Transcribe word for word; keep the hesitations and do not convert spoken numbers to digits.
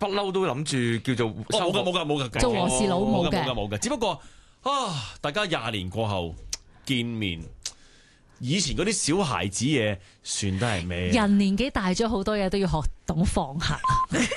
不嬲都諗住叫做冇噶冇噶冇噶， 做和事佬冇嘅冇噶冇噶，只不過啊，大家廿年過後見面，以前嗰啲小孩子嘢算得係咩？ 人年紀大咗好多嘢都要學懂放下。